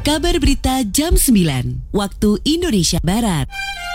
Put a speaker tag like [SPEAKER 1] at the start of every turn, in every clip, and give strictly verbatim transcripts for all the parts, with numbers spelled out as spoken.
[SPEAKER 1] Kabar Berita Jam sembilan, waktu Indonesia Barat.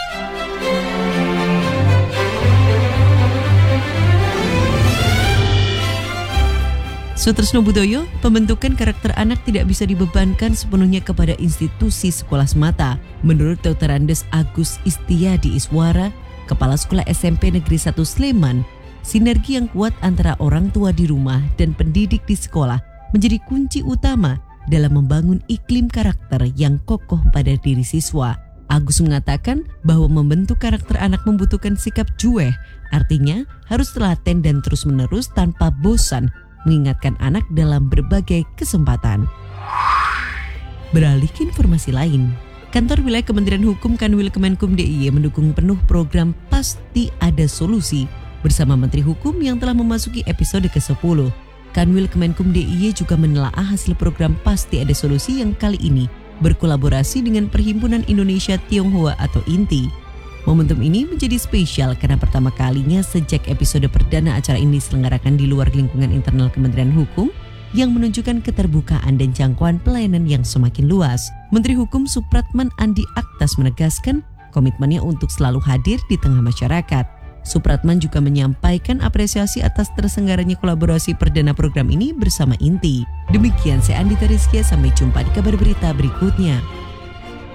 [SPEAKER 1] Sutresno Budoyo, pembentukan karakter anak tidak bisa dibebankan sepenuhnya kepada institusi sekolah semata. Menurut Doktor Andes Agus Istiadi Iswara, Kepala Sekolah S M P Negeri satu Sleman, sinergi yang kuat antara orang tua di rumah dan pendidik di sekolah menjadi kunci utama dalam membangun iklim karakter yang kokoh pada diri siswa. Agus mengatakan bahwa membentuk karakter anak membutuhkan sikap juweh, artinya harus telaten dan terus-menerus tanpa bosan mengingatkan anak dalam berbagai kesempatan. Beralih ke informasi lain, Kantor Wilayah Kementerian Hukum Kanwil Kemenkum D I Y mendukung penuh program Pasti Ada Solusi bersama Menteri Hukum yang telah memasuki episode kesepuluh. Kanwil Kemenkum D I Y juga menelaah hasil program Pasti Ada Solusi yang kali ini berkolaborasi dengan Perhimpunan Indonesia Tionghoa atau I N T I. Momentum ini menjadi spesial karena pertama kalinya sejak episode perdana acara ini diselenggarakan di luar lingkungan internal Kementerian Hukum yang menunjukkan keterbukaan dan jangkauan pelayanan yang semakin luas. Menteri Hukum Supratman Andi Aktas menegaskan komitmennya untuk selalu hadir di tengah masyarakat. Supratman juga menyampaikan apresiasi atas terselenggaranya kolaborasi perdana program ini bersama I N T I. Demikian saya Andita Rizkia, sampai jumpa di kabar berita berikutnya.